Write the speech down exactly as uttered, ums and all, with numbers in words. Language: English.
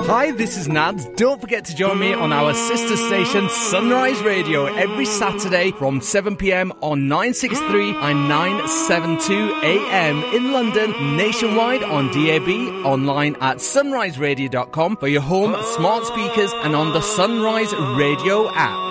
Hi, this is Nads. Don't forget to join me on our sister station Sunrise Radio every Saturday from seven p m on nine sixty-three and nine seventy-two a m in London, nationwide on D A B, online at sunrise radio dot com for your home, smart speakers and on the Sunrise Radio app.